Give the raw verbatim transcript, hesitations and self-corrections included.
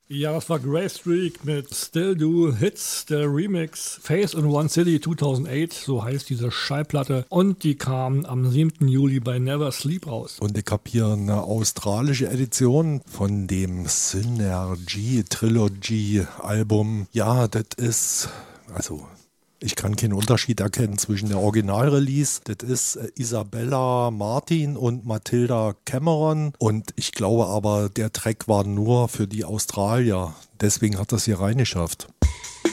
Ja, das war Grey Streak mit Still Do Hits, der Remix Face in One City zweitausendacht, so heißt diese Schallplatte. Und die kam am siebten Juli bei Never Sleep raus. Und ich habe hier eine australische Edition von dem Synergy Trilogy Album. Ja, das ist, also... Ich kann keinen Unterschied erkennen zwischen der Originalrelease. Das ist Isabella Martin und Matilda Cameron. Und ich glaube aber, der Track war nur für die Australier. Deswegen hat das hier reingeschafft.